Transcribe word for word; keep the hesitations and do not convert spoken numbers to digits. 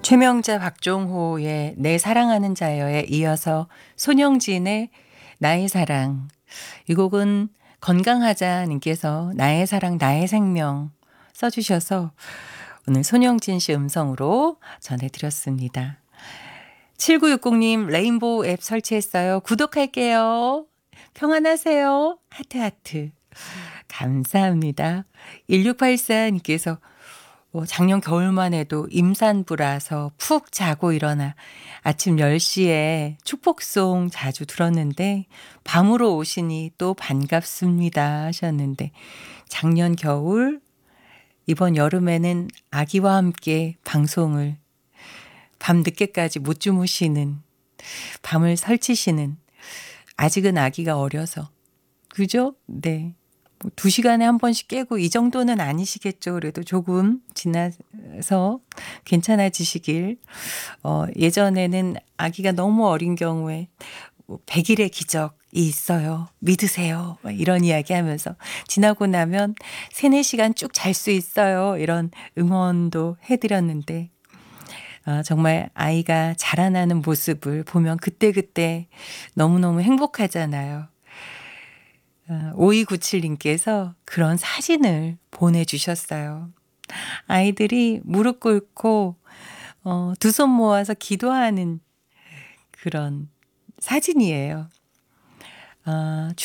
최명자 박종호의 내 사랑하는 자여에 이어서 손영진의 나의 사랑. 이 곡은 건강하자님께서 나의 사랑 나의 생명 써주셔서 오늘 손영진 씨 음성으로 전해드렸습니다. 칠구육공님 레인보우 앱 설치했어요. 구독할게요. 평안하세요. 하트 하트. 감사합니다. 일육팔사님께서 작년 겨울만 해도 임산부라서 푹 자고 일어나 아침 열 시에 축복송 자주 들었는데 밤으로 오시니 또 반갑습니다 하셨는데 작년 겨울 이번 여름에는 아기와 함께 방송을 밤 늦게까지 못 주무시는 밤을 설치시는 아직은 아기가 어려서 그죠? 네. 뭐 두 시간에 한 번씩 깨고 이 정도는 아니시겠죠. 그래도 조금 지나서 괜찮아지시길. 어, 예전에는 아기가 너무 어린 경우에 백 일의 기적이 있어요. 믿으세요. 이런 이야기 하면서 지나고 나면 세네 시간 쭉 잘 수 있어요. 이런 응원도 해드렸는데 어, 정말 아이가 자라나는 모습을 보면 그때그때 너무너무 행복하잖아요. 오이구칠님께서 그런 사진을 보내주셨어요. 아이들이 무릎 꿇고 어, 두 손 모아서 기도하는 그런 사진이에요. 어,